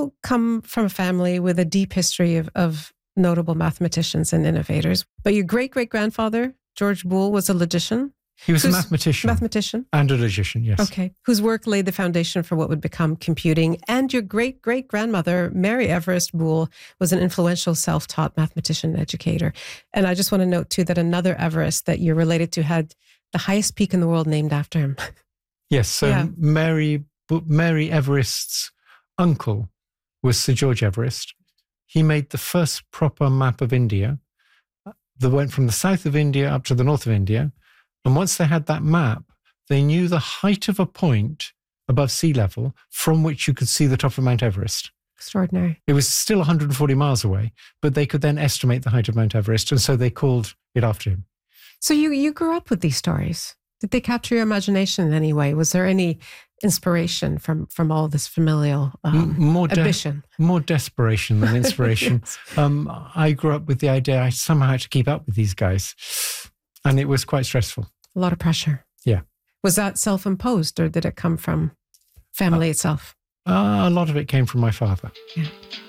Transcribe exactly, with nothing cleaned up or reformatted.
also come from a family with a deep history of, of notable mathematicians and innovators. But your great-great-grandfather, George Boole, was a logician. He was a mathematician. Mathematician. And a logician, yes. Okay. Whose work laid the foundation for what would become computing. And your great-great-grandmother, Mary Everest Boole, was an influential self-taught mathematician and educator. And I just want to note, too, that another Everest that you're related to had the highest peak in the world named after him. Yes. So yeah. Mary, Mary Everest's uncle was Sir George Everest. He made the first proper map of India that went from the south of India up to the north of India. And once they had that map, they knew the height of a point above sea level from which you could see the top of Mount Everest. Extraordinary. It was still one hundred forty miles away, but they could then estimate the height of Mount Everest. And so they called it after him. So you, you grew up with these stories. Did they capture your imagination in any way? Was there any inspiration from, from all this familial um, more de- ambition? More desperation than inspiration. yes. um, I grew up with the idea I somehow had to keep up with these guys. And it was quite stressful. A lot of pressure. Yeah. Was that self-imposed or did it come from family uh, itself? Uh, a lot of it came from my father. Yeah.